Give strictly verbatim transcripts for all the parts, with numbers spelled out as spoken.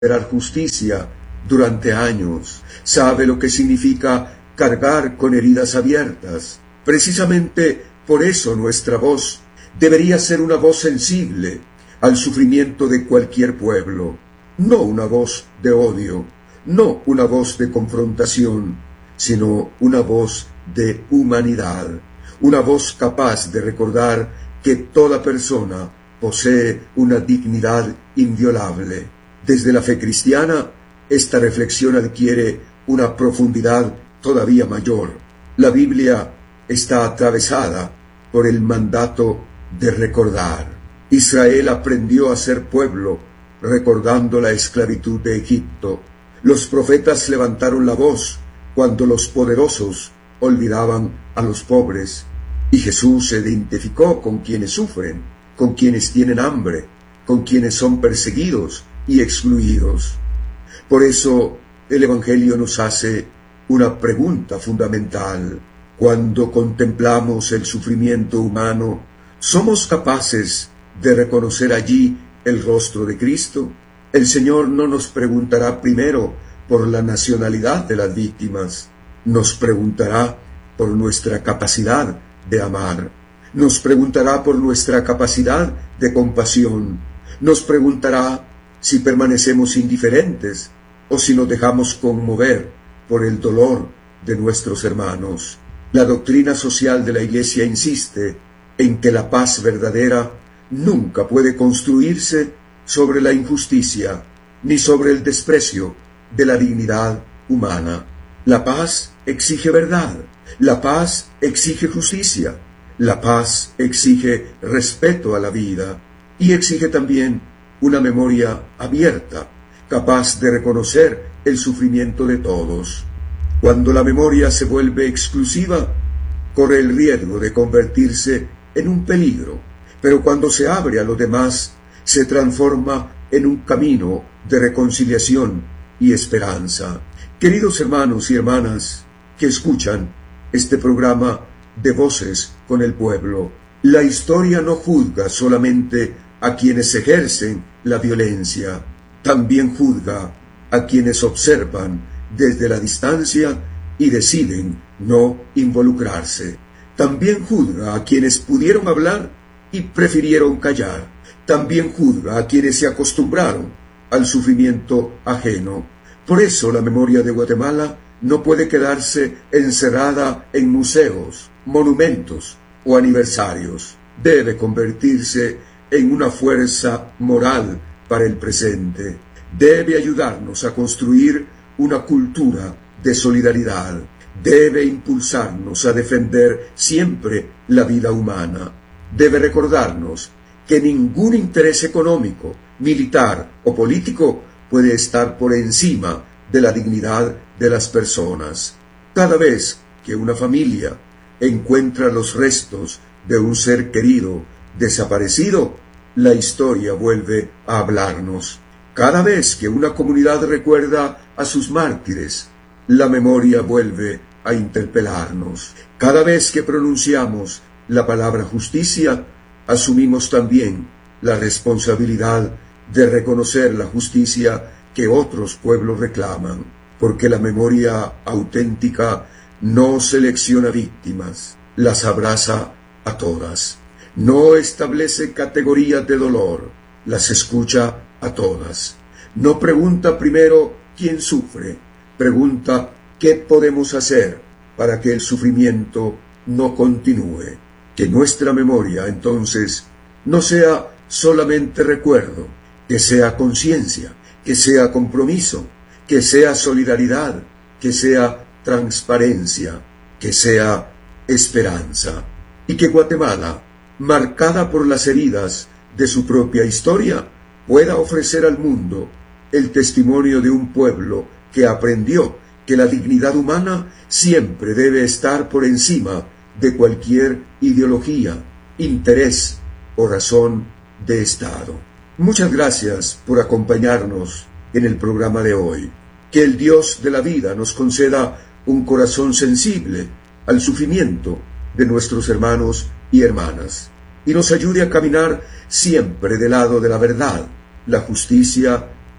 esperar justicia durante años, sabe lo que significa cargar con heridas abiertas. Precisamente por eso nuestra voz debería ser una voz sensible al sufrimiento de cualquier pueblo, no una voz de odio, no una voz de confrontación, sino una voz de humanidad, una voz capaz de recordar que toda persona posee una dignidad inviolable. Desde la fe cristiana, esta reflexión adquiere una profundidad todavía mayor. La Biblia está atravesada por el mandato de recordar. Israel aprendió a ser pueblo recordando la esclavitud de Egipto. Los profetas levantaron la voz cuando los poderosos olvidaban a los pobres. Y Jesús se identificó con quienes sufren, con quienes tienen hambre, con quienes son perseguidos y excluidos. Por eso el Evangelio nos hace una pregunta fundamental. Cuando contemplamos el sufrimiento humano, ¿somos capaces de reconocer allí el rostro de Cristo? El Señor no nos preguntará primero por la nacionalidad de las víctimas, nos preguntará por nuestra capacidad de amar, nos preguntará por nuestra capacidad de compasión, nos preguntará si permanecemos indiferentes o si nos dejamos conmover por el dolor de nuestros hermanos. La doctrina social de la Iglesia insiste en que la paz verdadera nunca puede construirse sobre la injusticia ni sobre el desprecio de la dignidad humana. La paz exige verdad, la paz exige justicia, la paz exige respeto a la vida y exige también una memoria abierta, capaz de reconocer el sufrimiento de todos. Cuando la memoria se vuelve exclusiva, corre el riesgo de convertirse en un peligro, pero cuando se abre a los demás, se transforma en un camino de reconciliación y esperanza. Queridos hermanos y hermanas que escuchan este programa de Voces con el Pueblo, la historia no juzga solamente a quienes ejercen la violencia, también juzga a quienes observan desde la distancia y deciden no involucrarse. También juzga a quienes pudieron hablar y prefirieron callar. También juzga a quienes se acostumbraron al sufrimiento ajeno. Por eso la memoria de Guatemala no puede quedarse encerrada en museos, monumentos o aniversarios. Debe convertirse en una fuerza moral para el presente. Debe ayudarnos a construir una cultura de solidaridad. Debe impulsarnos a defender siempre la vida humana. Debe recordarnos que ningún interés económico, militar o político puede estar por encima de la dignidad de las personas. Cada vez que una familia encuentra los restos de un ser querido desaparecido, la historia vuelve a hablarnos. Cada vez que una comunidad recuerda a sus mártires, la memoria vuelve a interpelarnos. Cada vez que pronunciamos la palabra justicia, asumimos también la responsabilidad de reconocer la justicia que otros pueblos reclaman, porque la memoria auténtica no selecciona víctimas, las abraza a todas. No establece categorías de dolor, las escucha a todas. No pregunta primero quién sufre, pregunta qué podemos hacer para que el sufrimiento no continúe. Que nuestra memoria, entonces, no sea solamente recuerdo, que sea conciencia, que sea compromiso, que sea solidaridad, que sea transparencia, que sea esperanza. Y que Guatemala, marcada por las heridas de su propia historia, pueda ofrecer al mundo el testimonio de un pueblo que aprendió que la dignidad humana siempre debe estar por encima de cualquier ideología, interés o razón de Estado. Muchas gracias por acompañarnos en el programa de hoy. Que el Dios de la vida nos conceda un corazón sensible al sufrimiento de nuestros hermanos y hermanas y nos ayude a caminar siempre del lado de la verdad, la justicia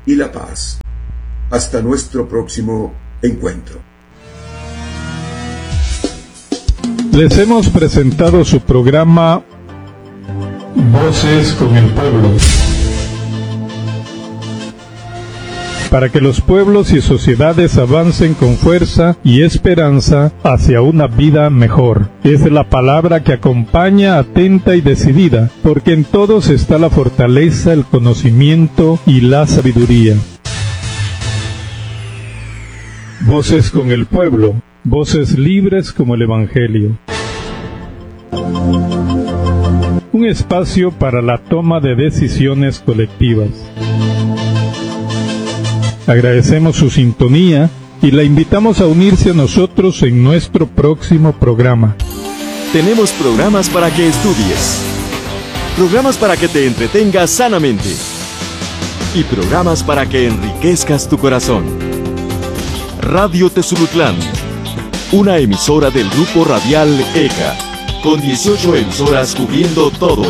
y la paz. Hasta nuestro próximo encuentro. Les hemos presentado su programa Voces con el Pueblo, para que los pueblos y sociedades avancen con fuerza y esperanza hacia una vida mejor. Es la palabra que acompaña atenta y decidida, porque en todos está la fortaleza, el conocimiento y la sabiduría. Voces con el Pueblo, voces libres como el Evangelio. Un espacio para la toma de decisiones colectivas. Agradecemos su sintonía y la invitamos a unirse a nosotros en nuestro próximo programa. Tenemos programas para que estudies, programas para que te entretengas sanamente y programas para que enriquezcas tu corazón. Radio Tezulutlán, una emisora del Grupo Radial E C A, con dieciocho emisoras cubriendo todo